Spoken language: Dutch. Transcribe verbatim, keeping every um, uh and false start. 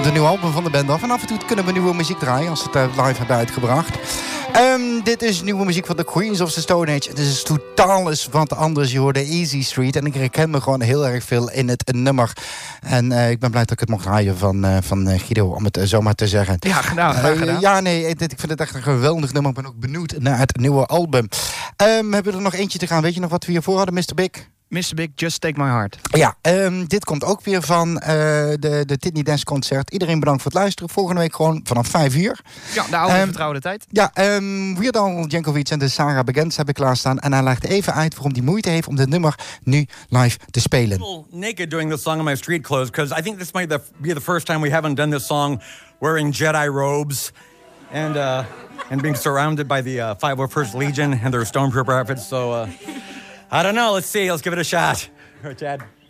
van de nieuwe album van de band af. En af en toe kunnen we nieuwe muziek draaien als ze het uh, live hebben uitgebracht. Um, dit is nieuwe muziek van de Queens of the Stone Age. Het is totaal eens wat anders. Je hoorde Easy Street. En ik herken me gewoon heel erg veel in het nummer. En uh, ik ben blij dat ik het mocht draaien van, uh, van uh, Guido, om het uh, zo maar te zeggen. Ja, gedaan. Uh, gedaan. Ja, nee, ik, ik vind het echt een geweldig nummer. Ik ben ook benieuwd naar het nieuwe album. Um, we hebben er nog eentje te gaan. Weet je nog wat we hiervoor hadden, mister Big? mister Big, Just Take My Heart. Ja, um, dit komt ook weer van uh, de, de Tiny Dance Concert. Iedereen bedankt voor het luisteren. Volgende week gewoon vanaf vijf uur. Ja, de oude um, vertrouwde tijd. Ja, um, Weird Al Yankovic en de Sarah Begins hebben klaarstaan. En hij legt even uit waarom hij moeite heeft om dit nummer nu live te spelen. Naked doing this song in my street clothes, because I think this might be the first time we haven't done this song wearing Jedi robes and uh, and being surrounded by the uh, five oh first Legion and their Stormtrooper outfits. So uh, I don't know. Let's see. Let's give it a shot. All right, Chad.